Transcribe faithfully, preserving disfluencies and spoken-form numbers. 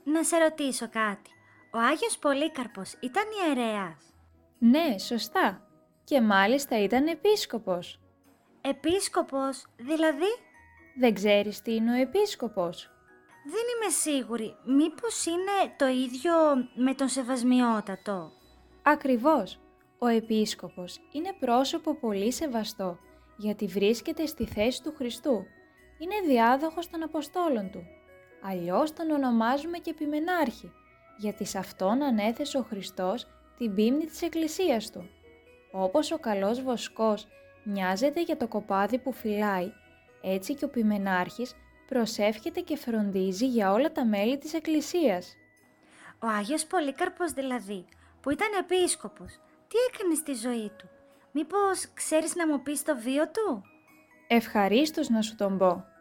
Να σε ρωτήσω κάτι. Ο Άγιος Πολύκαρπος ήταν ιερέας? Ναι, σωστά. Και μάλιστα ήταν επίσκοπος. Επίσκοπος, δηλαδή? Δεν ξέρεις τι είναι ο επίσκοπος? Δεν είμαι σίγουρη. Μήπως είναι το ίδιο με τον Σεβασμιότατο? Ακριβώς. Ο επίσκοπος είναι πρόσωπο πολύ σεβαστό, γιατί βρίσκεται στη θέση του Χριστού. Είναι διάδοχος των Αποστόλων του. Αλλιώς τον ονομάζουμε και επιμενάρχη, γιατί σε αυτόν ανέθεσε ο Χριστός την πίμνη της Εκκλησίας του. Όπως ο καλός βοσκός νοιάζεται για το κοπάδι που φυλάει, έτσι και ο ποιμενάρχης προσεύχεται και φροντίζει για όλα τα μέλη της Εκκλησίας. Ο Άγιος Πολύκαρπος δηλαδή, που ήταν επίσκοπος, τι έκανε στη ζωή του? Μήπως ξέρεις να μου πεις το βίο του? Ευχαρίστως να σου τον πω.